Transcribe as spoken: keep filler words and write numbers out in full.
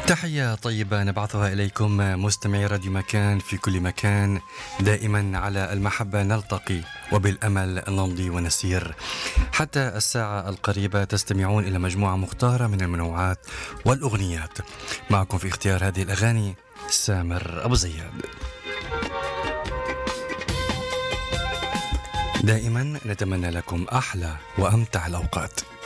تحية طيبة نبعثها إليكم مستمعي راديو مكان في كل مكان. دائما على المحبة نلتقي وبالأمل نمضي ونسير حتى الساعة القريبة. تستمعون إلى مجموعة مختارة من المنوعات والأغنيات. معكم في اختيار هذه الأغاني سامر أبو زياد. دائما نتمنى لكم أحلى وأمتع الأوقات.